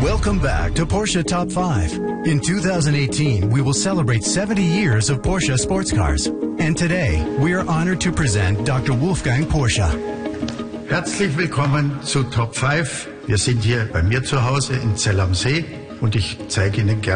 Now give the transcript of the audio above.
Welcome back to Porsche Top 5. In 2018, we will celebrate 70 years of Porsche sports cars. And today, we are honored to present Dr. Wolfgang Porsche. Herzlich willkommen zu Top 5. Wir sind hier bei mir zu Hause in Zell am See und ich zeige Ihnen gerne